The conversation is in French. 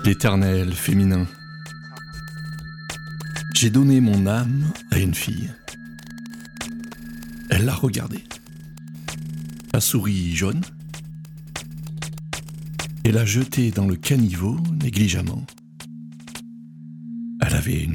L'éternel féminin. J'ai donné mon âme à une fille. Elle l'a regardée. La souris jaune. Et l'a jetée dans le caniveau négligemment. Elle avait une